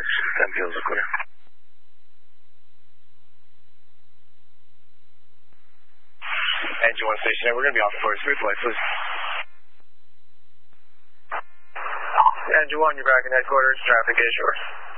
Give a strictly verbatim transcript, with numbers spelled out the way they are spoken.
Phoenix, ten fields are clear. Engine one stationary, we're going to be off the first. Reply, please. Engine one, you're back in headquarters. Traffic is yours.